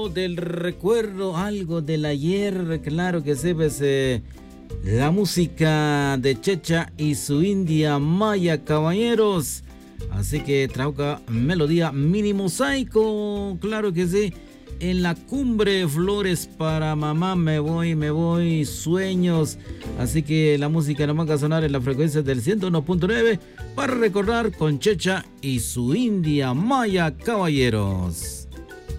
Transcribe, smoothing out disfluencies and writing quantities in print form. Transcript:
Del recuerdo, algo del ayer, claro que sí, pues la música de Checha y su India Maya, caballeros. Así que trauca melodía mini mosaico, claro que sí. En la cumbre, flores para mamá, me voy, sueños. Así que la música nos va a sonar en la frecuencia del 101.9 para recordar con Checha y su India Maya, caballeros.